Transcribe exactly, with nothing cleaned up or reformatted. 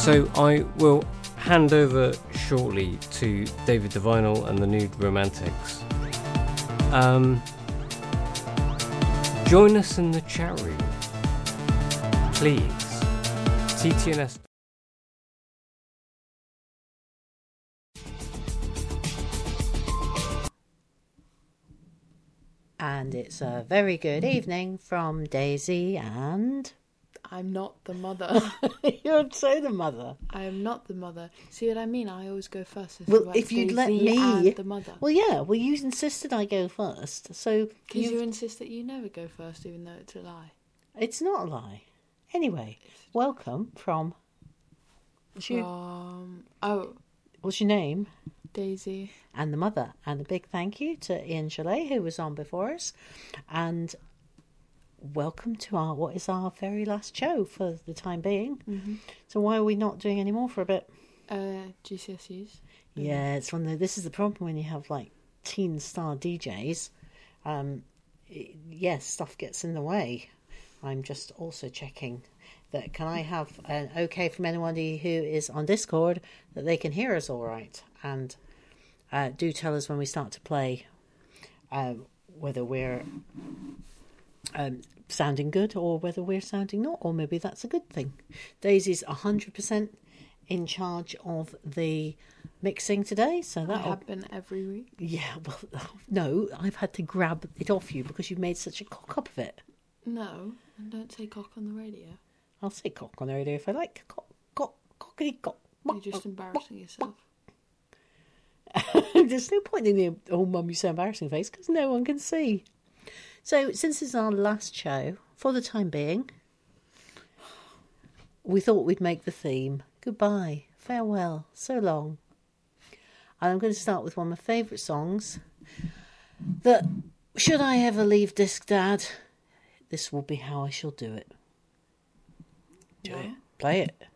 So I will hand over shortly to David Divinal and the Nude Romantics. Um, join us in the chat room, please. T T N S. And it's a very good evening from Daisy and... I'm not the mother. You're so the mother. I am not the mother. See what I mean? I always go first. So well, if you'd Daisy let me... and the mother. Well, yeah. Well, you insisted I go first. So... Because you insist that you never go first, even though it's a lie. It's not a lie. Anyway, welcome from... What's your... From... Oh. What's your name? Daisy. And the mother. And a big thank you to Ian Chalet, who was on before us. And... welcome to our what is our very last show for the time being. Mm-hmm. So why are we not doing any more for a bit? Uh, G C S Es. Yeah, it's one of the, this is the problem when you have like teen star D Js. Um, it, yes, stuff gets in the way. I'm just also checking that can I have an okay from anybody who is on Discord that they can hear us all right, and uh, do tell us when we start to play uh, whether we're um, sounding good or whether we're sounding not, or maybe that's a good thing. Daisy's one hundred percent in charge of the mixing today, so that have been every week. Yeah, well, no, I've had to grab it off you because you've made such a cock up of it. No, and don't say cock on the radio. I'll say cock on the radio if I like. Cock, cock, cockity cock. You're just embarrassing yourself. There's no point in the oh mum, you so embarrassing face because no one can see. So, since this is our last show, for the time being, we thought we'd make the theme goodbye, farewell, so long. And I'm going to start with one of my favourite songs that, should I ever leave Disc Dad, this will be how I shall do it. Do Yeah. it. Play it.